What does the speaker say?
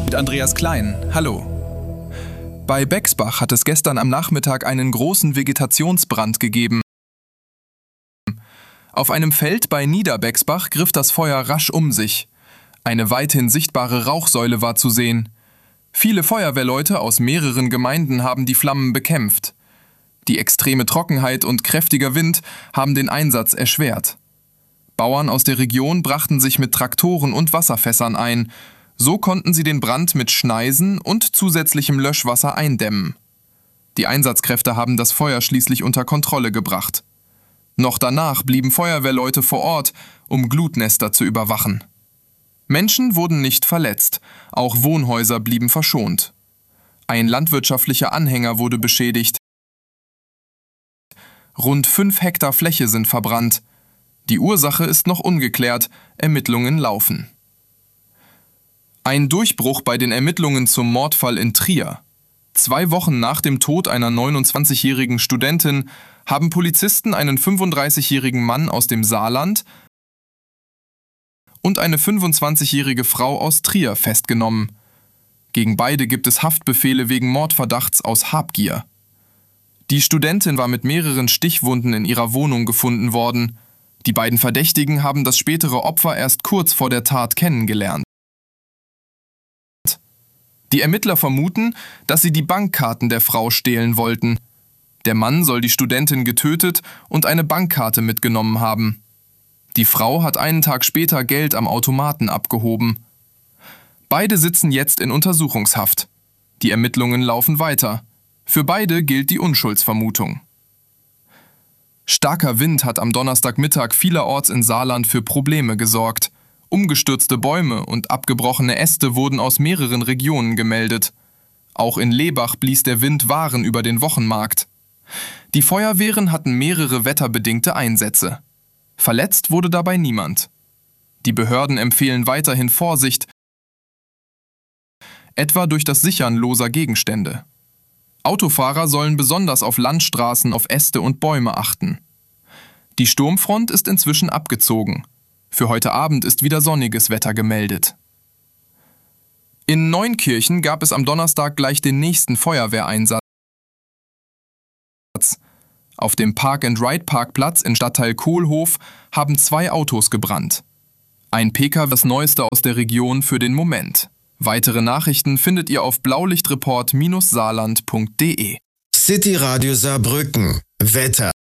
mit Andreas Klein. Hallo. Bei Bexbach hat es gestern am Nachmittag einen großen Vegetationsbrand gegeben. Auf einem Feld bei Niederbexbach griff das Feuer rasch um sich. Eine weithin sichtbare Rauchsäule war zu sehen. Viele Feuerwehrleute aus mehreren Gemeinden haben die Flammen bekämpft. Die extreme Trockenheit und kräftiger Wind haben den Einsatz erschwert. Bauern aus der Region brachten sich mit Traktoren und Wasserfässern ein. So konnten sie den Brand mit Schneisen und zusätzlichem Löschwasser eindämmen. Die Einsatzkräfte haben das Feuer schließlich unter Kontrolle gebracht. Noch danach blieben Feuerwehrleute vor Ort, um Glutnester zu überwachen. Menschen wurden nicht verletzt, auch Wohnhäuser blieben verschont. Ein landwirtschaftlicher Anhänger wurde beschädigt. Rund 5 Hektar Fläche sind verbrannt. Die Ursache ist noch ungeklärt, Ermittlungen laufen. Ein Durchbruch bei den Ermittlungen zum Mordfall in Trier. 2 Wochen nach dem Tod einer 29-jährigen Studentin haben Polizisten einen 35-jährigen Mann aus dem Saarland und eine 25-jährige Frau aus Trier festgenommen. Gegen beide gibt es Haftbefehle wegen Mordverdachts aus Habgier. Die Studentin war mit mehreren Stichwunden in ihrer Wohnung gefunden worden. Die beiden Verdächtigen haben das spätere Opfer erst kurz vor der Tat kennengelernt. Die Ermittler vermuten, dass sie die Bankkarten der Frau stehlen wollten. Der Mann soll die Studentin getötet und eine Bankkarte mitgenommen haben. Die Frau hat einen Tag später Geld am Automaten abgehoben. Beide sitzen jetzt in Untersuchungshaft. Die Ermittlungen laufen weiter. Für beide gilt die Unschuldsvermutung. Starker Wind hat am Donnerstagmittag vielerorts in Saarland für Probleme gesorgt. Umgestürzte Bäume und abgebrochene Äste wurden aus mehreren Regionen gemeldet. Auch in Lebach blies der Wind Waren über den Wochenmarkt. Die Feuerwehren hatten mehrere wetterbedingte Einsätze. Verletzt wurde dabei niemand. Die Behörden empfehlen weiterhin Vorsicht, etwa durch das Sichern loser Gegenstände. Autofahrer sollen besonders auf Landstraßen auf Äste und Bäume achten. Die Sturmfront ist inzwischen abgezogen. Für heute Abend ist wieder sonniges Wetter gemeldet. In Neunkirchen gab es am Donnerstag gleich den nächsten Feuerwehreinsatz. Auf dem Park-and-Ride-Parkplatz in Stadtteil Kohlhof haben 2 Autos gebrannt. Ein PKW, das Neueste aus der Region für den Moment. Weitere Nachrichten findet ihr auf blaulichtreport-saarland.de. City Radio Saarbrücken. Wetter.